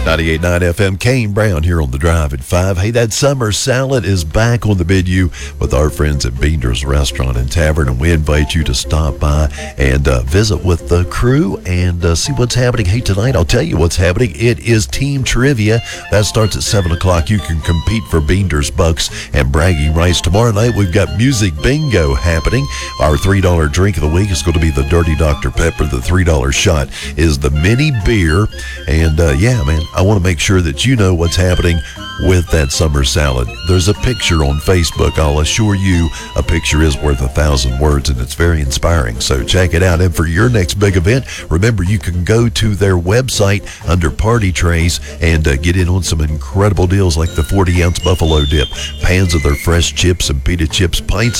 98.9 FM, Kane Brown here on The Drive at 5. Hey, that summer salad is back on the menu with our friends at Beender's Restaurant and Tavern, and we invite you to stop by and visit with the crew and see what's happening. Hey, tonight I'll tell you what's happening. It is Team Trivia. That starts at 7 o'clock. You can compete for Beender's Bucks and bragging rights. Tomorrow night we've got Music Bingo happening. Our $3 drink of the week is going to be the Dirty Dr. Pepper. The $3 shot is the mini beer. And yeah, man, I want to make sure that you know what's happening with that summer salad. There's a picture on Facebook. I'll assure you a picture is worth 1,000 words, and it's very inspiring. So check it out. And for your next big event, remember you can go to their website under Party Trays and get in on some incredible deals like the 40-ounce buffalo dip, pans of their fresh chips and pita chips, pints